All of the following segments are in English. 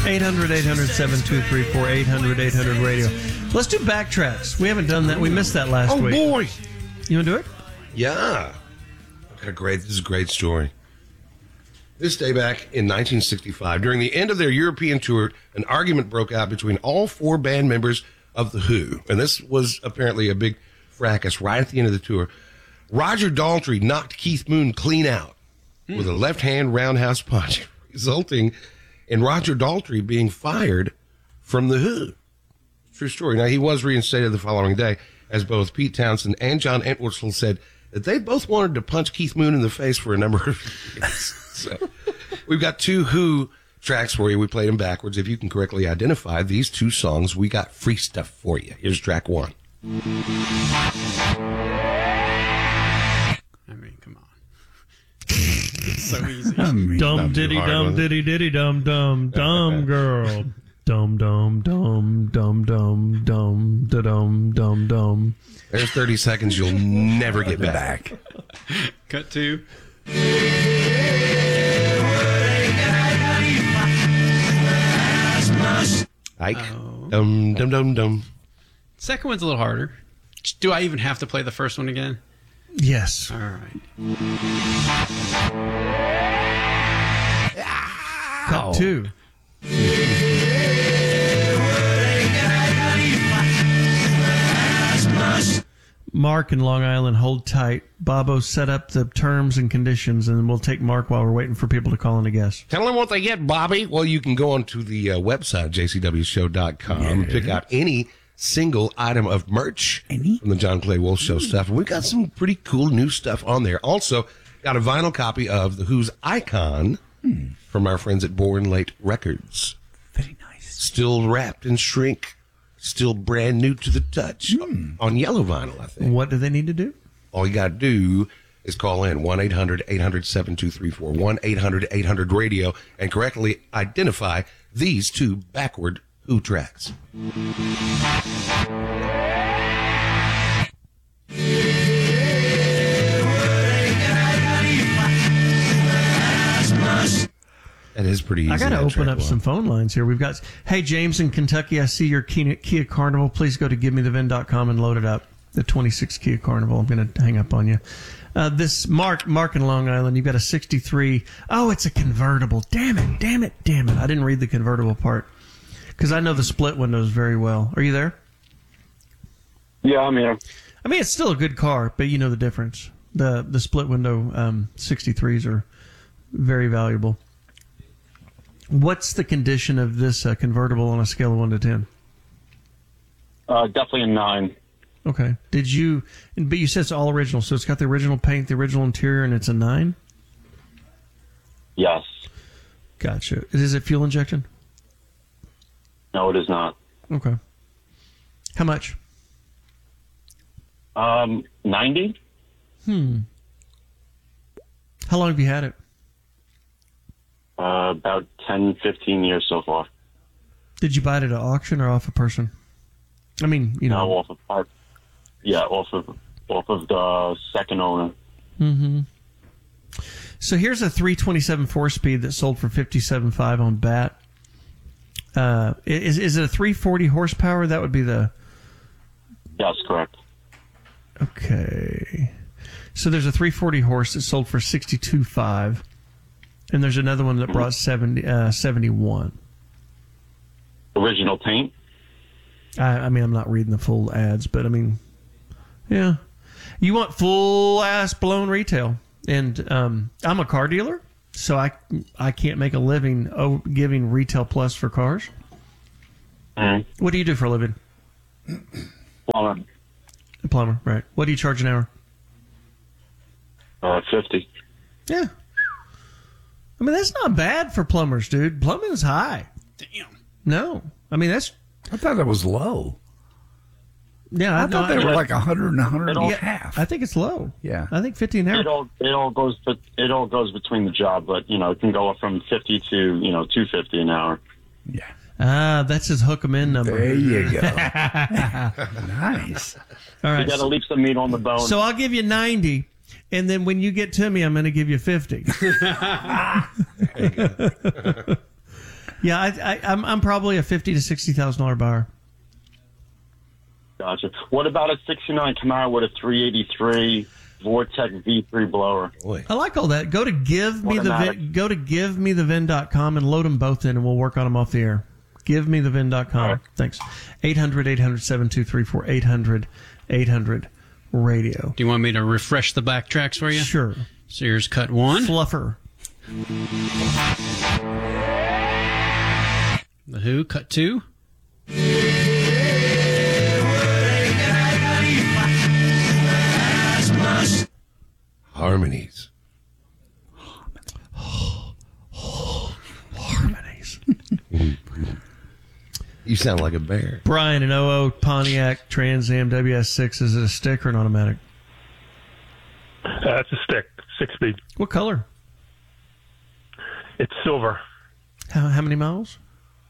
800-800-7234, 800-800-radio. Let's do backtracks. We haven't done that. We missed that last week. Oh, boy. You want to do it? Yeah. This is a great story. This day back in 1965, during the end of their European tour, an argument broke out between all four band members of The Who. And this was apparently a big fracas right at the end of the tour. Roger Daltrey knocked Keith Moon clean out with a left-hand roundhouse punch, resulting in Roger Daltrey being fired from The Who. True story. Now, he was reinstated the following day, as both Pete Townsend and John Entwistle said that they both wanted to punch Keith Moon in the face for a number of years. So we've got two Who tracks for you. We played them backwards. If you can correctly identify these two songs, we got free stuff for you. Here's track one. I mean, come on. It's so easy. Dum diddy dum diddy diddy dum dum dum girl. Dum dum dum dum dum dum da dum dum dum. There's 30 seconds you'll never get back. Cut to. Ike. Dum dum dum dum. Second one's a little harder. Do I even have to play the first one again? Yes. All right. Cut two. Mark in Long Island, hold tight. Bobo, set up the terms and conditions, and we'll take Mark while we're waiting for people to call in to guess. Tell them what they get, Bobby. Well, you can go onto the website, jcwshow.com, and pick out any single item of merch from the John Clay Wolf Show stuff. And we've got some pretty cool new stuff on there. Also, got a vinyl copy of The Who's Icon from our friends at Born Late Records. Very nice. Still wrapped in shrink. Still brand new to the touch on yellow vinyl, I think. What do they need to do? All you got to do is call in 1-800-800-7234, 1-800-800-RADIO, and correctly identify these two backward Who tracks. That is pretty easy. I got to open up some phone lines here. We've got, hey, James in Kentucky, I see your Kia Carnival. Please go to givemethevin.com and load it up. The 26 Kia Carnival. I'm going to hang up on you. This Mark in Long Island, you've got a 63. Oh, it's a convertible. Damn it. I didn't read the convertible part because I know the split windows very well. Are you there? Yeah, I'm here. I mean, it's still a good car, but you know the difference. The split window 63s are very valuable. What's the condition of this convertible on a scale of 1 to 10? Definitely a 9. Okay. But you said it's all original, so it's got the original paint, the original interior, and it's a 9? Yes. Gotcha. Is it fuel injection? No, it is not. Okay. How much? 90? How long have you had it? About 10, 15 years so far. Did you buy it at an auction or off a person? I mean, you know. No, off of the second owner. Mm-hmm. So here's a 327 4-speed that sold for $57,500 on BAT. Is it a 340 horsepower? That would be the... Yes, correct. Okay. So there's a 340 horse that sold for $62,500. And there's another one that brought 71. Original paint? I mean, I'm not reading the full ads, but I mean, yeah. You want full-ass blown retail. And I'm a car dealer, so I can't make a living giving retail plus for cars. Mm-hmm. What do you do for a living? Plumber. A plumber, right. What do you charge an hour? 50. Yeah. I mean, that's not bad for plumbers, dude. Plumbing's high. Damn. No. I mean, that's... I thought that was low. Yeah, I thought they were like 100 and 100 and a yeah, half. I think it's low. Yeah. I think 50 an hour. It all goes between the job, but, you know, it can go up from 50 to, you know, 250 an hour. Yeah. Ah, that's his hook 'em in number. There you go. Nice. All right. You got to leave some meat on the bone. So I'll give you 90, and then when you get to me, I'm going to give you 50. Yeah, I'm probably a $50,000 to $60,000 buyer. Gotcha. What about a 69 Camaro with a 383 Vortec V3 blower? Boy. I like all that. Go to givemethevin.com and load them both in, and we'll work on them off the air. Givemethevin.com. All right. Thanks. 800-800-7234. 800-800-radio. Do you want me to refresh the backtracks for you? Sure. So here's cut 1. Fluffer. The Who, cut 2. Harmonies. Harmonies. You sound like a bear. Brian, an 00 Pontiac Trans Am WS6. Is it a stick or an automatic? It's a stick, 6-speed. What color? It's silver, How many miles?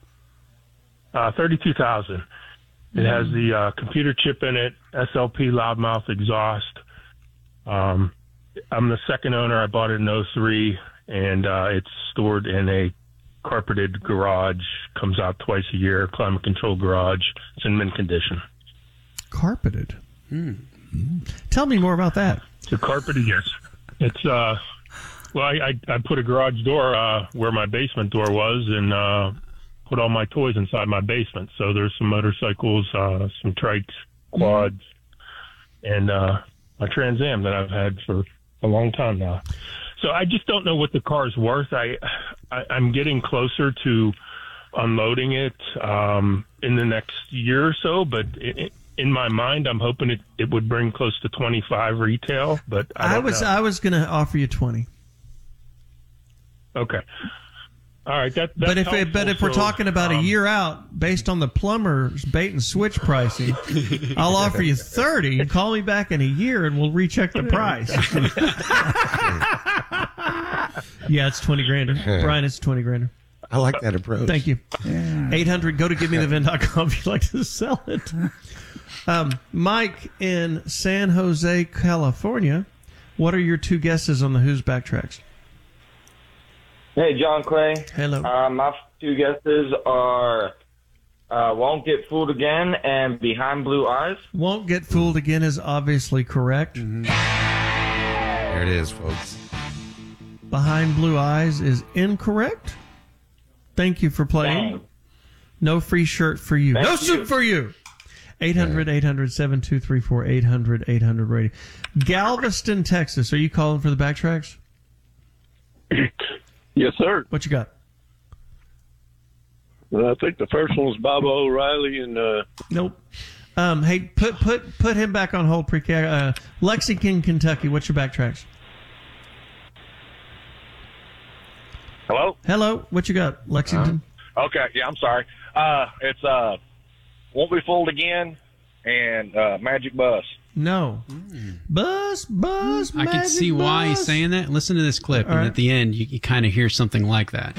32,000. It has the computer chip in it, SLP loudmouth exhaust. I'm the second owner. I bought it in 03, and it's stored in a carpeted garage. Comes out twice a year, climate control garage. It's in mint condition. Carpeted. Tell me more about that. It's a carpeted, yes. It's well, I put a garage door where my basement door was, and put all my toys inside my basement. So there's some motorcycles, some trikes, quads, and my Trans Am that I've had for a long time now. So I just don't know what the car's worth. I'm getting closer to unloading it in the next year or so, but in my mind, I'm hoping it would bring close to 25 retail. But I was going to offer you 20. Okay. All right. That's but if helpful. we're talking about a year out, based on the plumber's bait and switch pricing, I'll offer you 30. And call me back in a year, and we'll recheck the price. Yeah, it's 20 grand. Brian, it's 20 grand. I like that approach. Thank you. Yeah. 800. Go to givemethevin.com if you'd like to sell it. Mike in San Jose, California. What are your two guesses on the Who's backtracks? Hey, John Clay. Hello. My two guesses are Won't Get Fooled Again and Behind Blue Eyes. Won't Get Fooled Again is obviously correct. There it is, folks. Behind Blue Eyes is incorrect. Thank you for playing. Dang. No free shirt for you. Thank no you. suit for you. 800-800-7234. 800-800-radio. Galveston, Texas. Are you calling for the backtracks? Yes, sir. What you got? I think the first one was Bob O'Reilly and Nope. Hey, put him back on hold. Lexington, Kentucky. What's your backtracks? hello. Hello. What you got, Lexington? Okay, yeah, I'm sorry. It's Won't Be Fooled Again and Magic Bus. No. Bus. I can see why he's saying that. Listen to this clip, and right. at the end, you kind of hear something like that.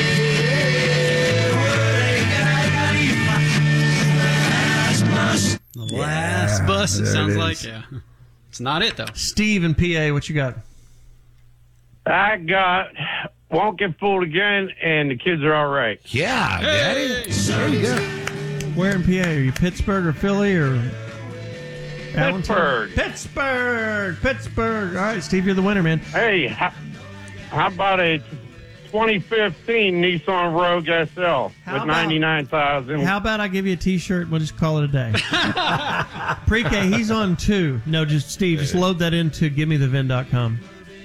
The last bus, it there sounds it like. is. Yeah. It's not it, though. Steve in PA. What you got? I got Won't Get Fooled Again and The Kids Are All Right. Yeah, Daddy. There you go. Where in PA? Are you Pittsburgh or Philly or Allentown? Pittsburgh. Pittsburgh. All right, Steve, you're the winner, man. Hey, how about a 2015 Nissan Rogue SL How with about- 99,000? How about I give you a T-shirt and we'll just call it a day? Pre-K, he's on 2. No, just Steve, just load that into givemethevin.com.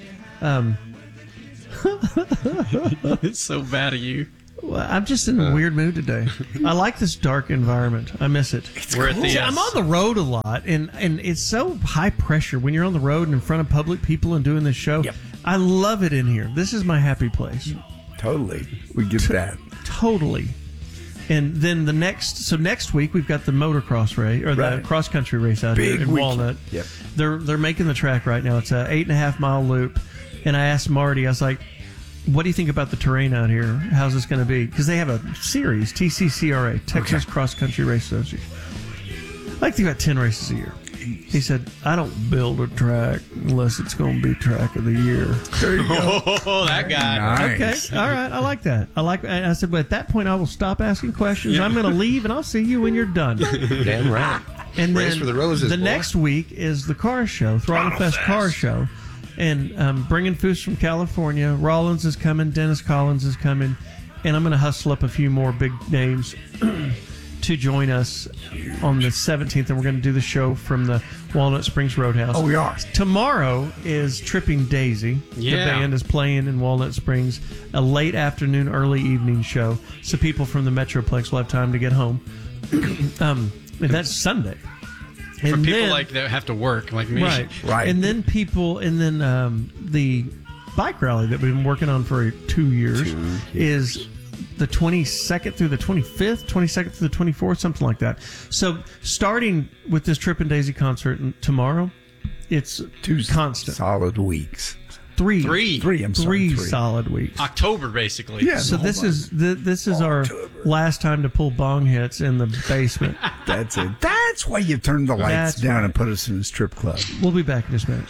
It's so bad of you. Well, I'm just in a weird mood today. I like this dark environment. I miss it. We're at the See, I'm on the road a lot, and it's so high pressure when you're on the road and in front of public people and doing this show. Yep. I love it in here. This is my happy place. Totally. We get that. Totally. And then next week we've got the motocross race or the Right. cross country race out Big here in weekend. Walnut. Yep. They're making the track right now. It's a 8.5 mile loop, and I asked Marty. I was like, "What do you think about the terrain out here? How's this going to be?" Because they have a series, TCCRA, Texas Cross Country Race Association. I think they got 10 races a year. He said, I don't build a track unless it's going to be track of the year. There you go. Oh, that guy. Nice. Okay, all right, I like that. And I said, but at that point, I will stop asking questions. I'm going to leave, and I'll see you when you're done. Damn right. And Race then for the roses, the boy. next week is the car show, Throttle Fest car show. And bringing Foos from California. Rollins is coming. Dennis Collins is coming. And I'm going to hustle up a few more big names to join us on the 17th. And we're going to do the show from the Walnut Springs Roadhouse. Oh, we are. Tomorrow is Tripping Daisy. Yeah. The band is playing in Walnut Springs. A late afternoon, early evening show. So people from the Metroplex will have time to get home. And that's Sunday. For people like that have to work, like me. Right. And then the bike rally that we've been working on for 2 years is the 22nd through the 25th, 22nd through the 24th, something like that. So starting with this Trippin' Daisy concert tomorrow, it's 2 constant. solid weeks. Three Three. solid weeks. October, basically. Yeah. So the whole this is our last time to pull bong hits in the basement. That's it. That's why you turned the lights That's down right. and put us in a strip club. We'll be back in just a minute.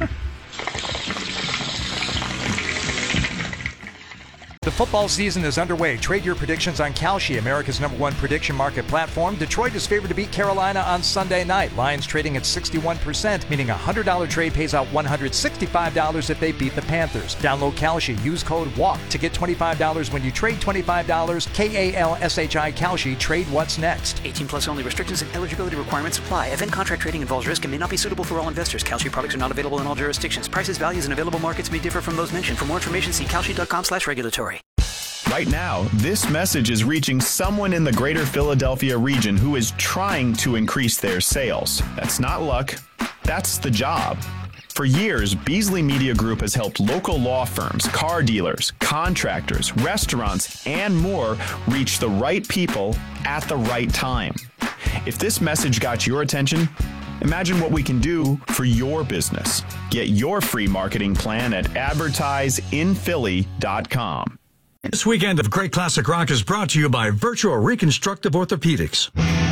The football season is underway. Trade your predictions on Kalshi, America's #1 prediction market platform. Detroit is favored to beat Carolina on Sunday night. Lions trading at 61%, meaning a $100 trade pays out $165 if they beat the Panthers. Download Kalshi. Use code WALK to get $25 when you trade $25. KALSHI Kalshi. Trade what's next. 18 plus only. Restrictions and eligibility requirements apply. Event contract trading involves risk and may not be suitable for all investors. Kalshi products are not available in all jurisdictions. Prices, values, and available markets may differ from those mentioned. For more information, see kalshi.com/regulatory. Right now, this message is reaching someone in the greater Philadelphia region who is trying to increase their sales. That's not luck. That's the job. For years, Beasley Media Group has helped local law firms, car dealers, contractors, restaurants, and more reach the right people at the right time. If this message got your attention, imagine what we can do for your business. Get your free marketing plan at advertiseinphilly.com. This weekend of Great Classic Rock is brought to you by Virtual Reconstructive Orthopedics.